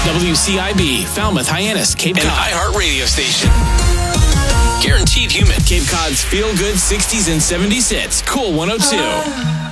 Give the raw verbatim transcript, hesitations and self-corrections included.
W C I B, Falmouth, Hyannis, Cape Cod. An iHeart radio station. Guaranteed humid. Cape Cod's feel-good sixties and seventies hits. Cool one oh two.